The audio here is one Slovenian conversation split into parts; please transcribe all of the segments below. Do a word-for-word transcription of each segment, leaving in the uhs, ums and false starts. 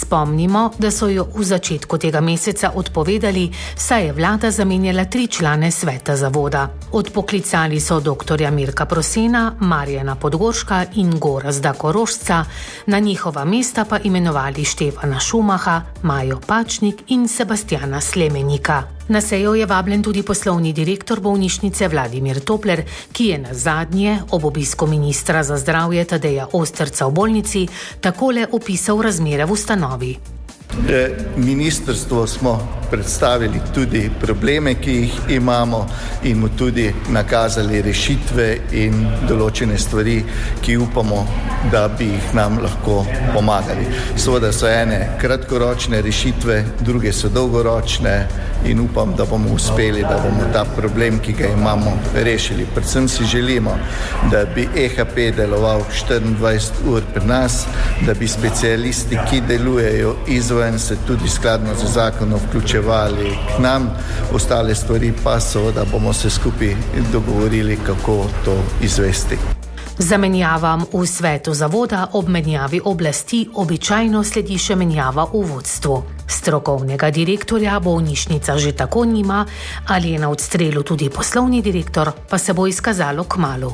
Spomnimo, da so jo v začetku tega meseca odpovedali, saj je vlada zamenjala tri člane sveta zavoda. Odpoklicali so doktorja Mirka Prosena, Marjana Podgorška in Gorazda Korošca, na njihova mesta pa imenovali Štefana Šumaha, Majo Pačnik in Sebastjana Slemenika. Na sejo je vabljen tudi poslovni direktor bolnišnice Vladimir Topler, ki je na zadnje ob obisku ministra za zdravje Tadeja Osterca v bolnici takole opisal razmere v ustanovi. Ministrstvo smo predstavili tudi probleme, ki jih imamo, in mu tudi nakazali rešitve in določene stvari, ki upamo, da bi jih nam lahko pomagali. Seveda so ene kratkoročne rešitve, druge so dolgoročne in upam, da bomo uspeli, da bomo ta problem, ki ga imamo, rešili. Predvsem si želimo, da bi E H P deloval štiriindvajset ur pri nas, da bi specialisti, ki delujejo izven, se tudi skladno z zakonom vključevali k nam, ostale stvari pa so, da bomo se skupaj dogovorili, kako to izvesti. Zamenjavam v svetu zavoda ob menjavi oblasti običajno sledi še menjava v vodstvu. Strokovnega direktorja bolnišnica že tako nima, ali je na odstrelu tudi poslovni direktor, pa se bo izkazalo kmalu.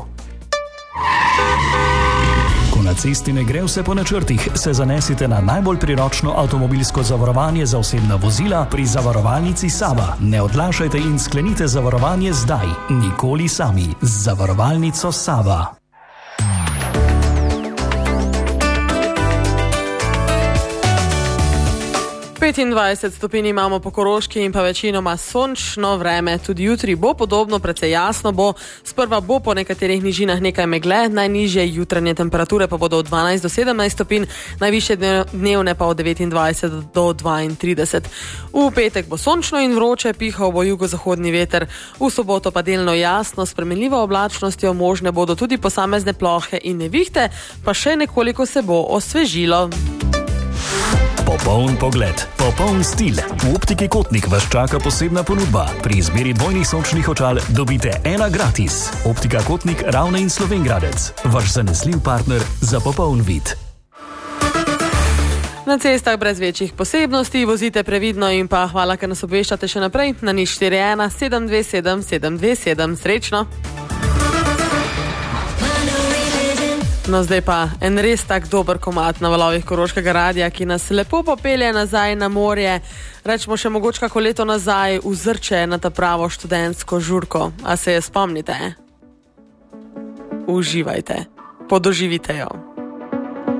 Ko na cesti ne gre vse po načrtih, se zanesite na najbolj priročno avtomobilsko zavarovanje za osebna vozila pri zavarovalnici Sava. Ne odlašajte in sklenite zavarovanje zdaj, nikoli sami. Z zavarovalnico Sava. petindvajset stopinj imamo po Koroški in pa večinoma sončno vreme. Tudi jutri bo podobno, precej jasno bo. Sprva bo po nekaterih nižinah nekaj megle, najnižje jutranje temperature pa bodo od dvanajst do sedemnajst stopinj, najvišje dnevne pa od devetindvajset do dvaintrideset. V petek bo sončno in vroče, pihal bo jugozahodni veter. V soboto pa delno jasno, s spremenljivo oblačnostjo, možne bodo tudi posamezne plohe in nevihte, pa še nekoliko se bo osvežilo. Popoln pogled, popoln stil. V Optiki Kotnik vas čaka posebna ponudba. Pri izbiri dvojnih sončnih očal dobite ena gratis. Optika Kotnik, Ravne in Slovenj Gradec. Vaš zanesljiv partner za popoln vid. Na cestah brez večjih posebnosti, vozite previdno in pa hvala, ker nas obveščate še naprej na nič štiri ena sedem dve sedem sedem dve sedem. Srečno! No, zdaj pa en res tak dober komad na valovih Koroškega radia, ki nas lepo popelje nazaj na morje. Rečemo še mogoče kako leto nazaj v Zrče na ta pravo študentsko žurko. A se je spomnite? Uživajte. Podoživite jo.